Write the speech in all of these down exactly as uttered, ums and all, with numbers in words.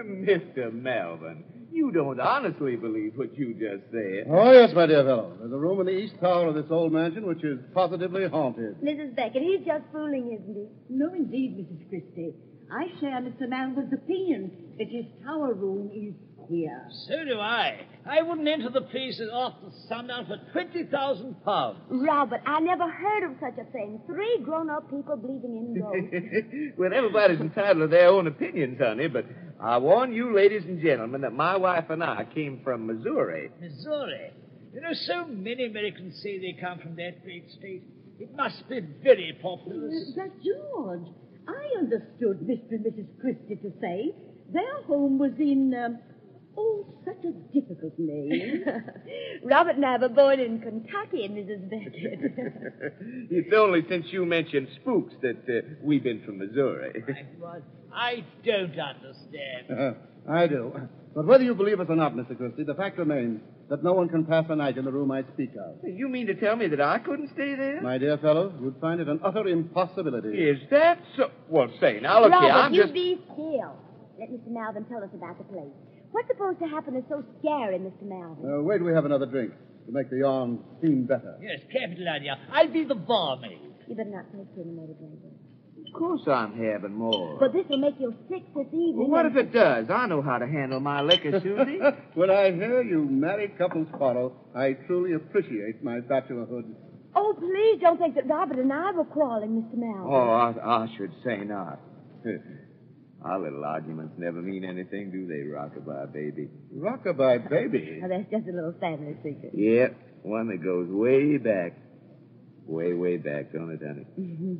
Mister Melvin, you don't honestly believe what you just said. Oh, yes, my dear fellow. There's a room in the east tower of this old mansion which is positively haunted. Missus Beckett, he's just fooling, isn't he? No, indeed, Missus Christie. I share Mister Melvin's opinion that his tower room is queer. So do I. I wouldn't enter the place after sundown for twenty thousand pounds. Robert, I never heard of such a thing. Three grown-up people believing in ghosts. Well, everybody's entitled to their own opinions, honey, but I warn you, ladies and gentlemen, that my wife and I came from Missouri. Missouri? You know, so many Americans say they come from that great state. It must be very populous. But, George, I understood Mister and Missus Christie to say their home was in, um, oh, such a difficult name. Robert and I were born in Kentucky, Missus Beckett. It's only since you mentioned spooks that uh, we've been from Missouri. I, I don't understand. Uh, I do. But whether you believe us or not, Mister Christie, the fact remains that no one can pass a night in the room I speak of. You mean to tell me that I couldn't stay there? My dear fellow, you'd find it an utter impossibility. Is that so? Well, say, now look Robert, here, I'm you just... be still. Let Mister Melvin tell us about the place. What's supposed to happen is so scary, Mister Melvin. Uh, wait till we have another drink to make the yarn seem better. Yes, capital idea. I'll be the barmaid. You better not take too many more to drink. Of course I'm having more. But this will make you sick this evening. Well, what and... if it does? I know how to handle my liquor, Susie. When I hear you married couples quarrel, I truly appreciate my bachelorhood. Oh, please don't think that Robert and I were quarreling, Mister Melvin. Oh, I, I should say not. Our little arguments never mean anything, do they, Rockabye Baby? Rockabye Baby? Oh, that's just a little family secret. Yep, one that goes way back. Way, way back, don't it, honey?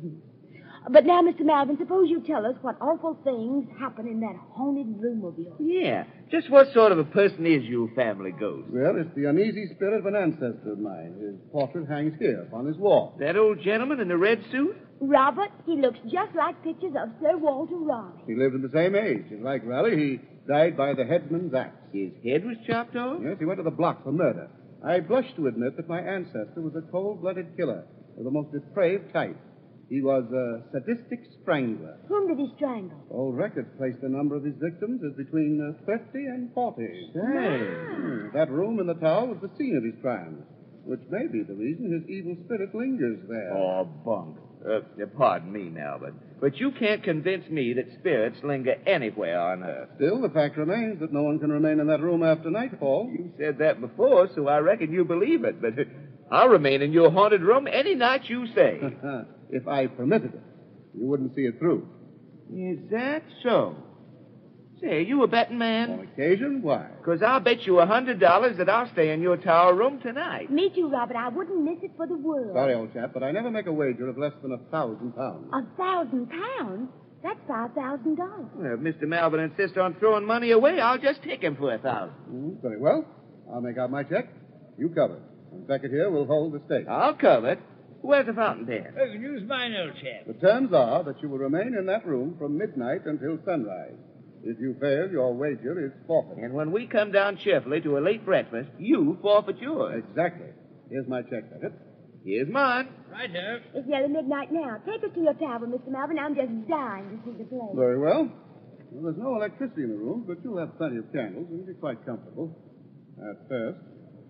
But now, Mister Melvin, suppose you tell us what awful things happen in that haunted room of yours. Yeah, just what sort of a person is your family ghost? Well, it's the uneasy spirit of an ancestor of mine. His portrait hangs here upon his wall. That old gentleman in the red suit? Robert, he looks just like pictures of Sir Walter Raleigh. He lived in the same age. And like Raleigh, he died by the headsman's axe. His head was chopped off? Yes, he went to the block for murder. I blush to admit that my ancestor was a cold-blooded killer of the most depraved type. He was a sadistic strangler. Whom did he strangle? Old records place the number of his victims as between uh, thirty and forty. Say. Hmm, that room in the tower was the scene of his crimes, which may be the reason his evil spirit lingers there. Oh, bunk. Uh, pardon me now, but, but you can't convince me that spirits linger anywhere on Earth. Still, the fact remains that no one can remain in that room after nightfall. You said that before, so I reckon you believe it, but I'll remain in your haunted room any night you say. If I permitted it, you wouldn't see it through. Is that so? Say, you a betting On man? occasion, why? Because I'll bet you a hundred dollars that I'll stay in your tower room tonight. Me too, Robert. I wouldn't miss it for the world. Sorry, old chap, but I never make a wager of less than a thousand pounds. A thousand pounds? That's five thousand dollars. Well, if Mister Melvin insists on throwing money away, I'll just take him for a thousand. Mm, very well. I'll make out my check. You cover it. And Beckett here will hold the stake. I'll cover it. Where's the fountain pen? Oh, you can use mine, old chap. The terms are that you will remain in that room from midnight until sunrise. If you fail, your wager is forfeit. And when we come down cheerfully to a late breakfast, you forfeit yours. Exactly. Here's my check, Beckett. Here's mine. Righto. It's nearly midnight now. Take us to your tower, Mister Melvin. I'm just dying to see the place. Very well. Well, there's no electricity in the room, but you'll have plenty of candles and be quite comfortable. At first.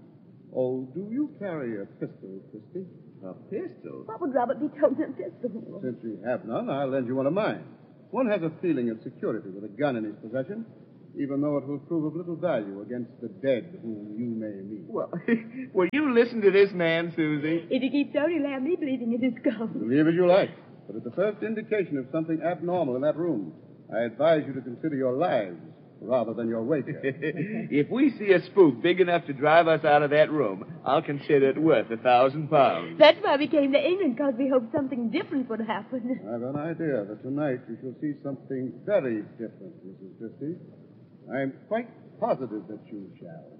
Oh, do you carry a pistol, Christie? A pistol? What would Robert be told a pistol for? Since you have none, I'll lend you one of mine. One has a feeling of security with a gun in his possession, even though it will prove of little value against the dead whom you may meet. Well, will you listen to this man, Susie? If he keeps on, he'll have me bleeding in his gums. Believe as you like, but at the first indication of something abnormal in that room, I advise you to consider your lives rather than your wager. If we see a spook big enough to drive us out of that room, I'll consider it worth a thousand pounds. That's why we came to England, because we hoped something different would happen. I've an idea that tonight you shall see something very different, Missus Christie. I'm quite positive that you shall.